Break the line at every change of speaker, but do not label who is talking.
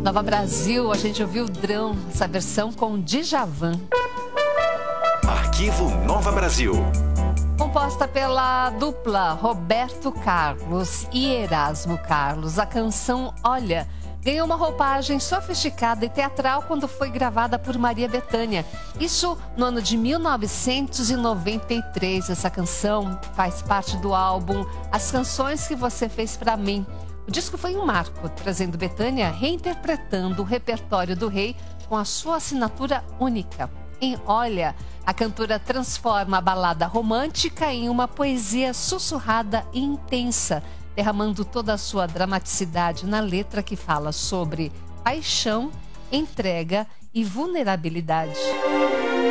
Nova Brasil, a gente ouviu o Drão, essa versão com Djavan.
Arquivo Nova Brasil.
Composta pela dupla Roberto Carlos e Erasmo Carlos, a canção Olha ganhou uma roupagem sofisticada e teatral quando foi gravada por Maria Bethânia. Isso no ano de 1993. Essa canção faz parte do álbum As Canções que Você Fez Pra Mim. O disco foi um marco, trazendo Bethânia reinterpretando o repertório do rei com a sua assinatura única. Em Olha, a cantora transforma a balada romântica em uma poesia sussurrada e intensa, derramando toda a sua dramaticidade na letra que fala sobre paixão, entrega e vulnerabilidade.